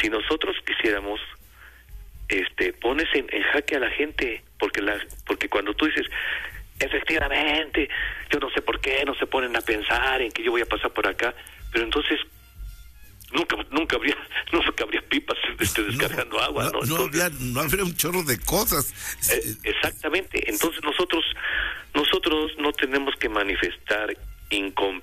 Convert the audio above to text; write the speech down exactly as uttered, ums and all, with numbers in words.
si nosotros quisiéramos, este, pones en, en jaque a la gente, porque la, porque cuando tú dices, efectivamente, yo no sé por qué no se ponen a pensar en que yo voy a pasar por acá, pero entonces nunca nunca habría nunca habría pipas este, descargando no, agua, ¿no? No, Entonces, no, habría, no habría un chorro de cosas. Eh, exactamente. Entonces nosotros nosotros no tenemos que manifestar incompetencia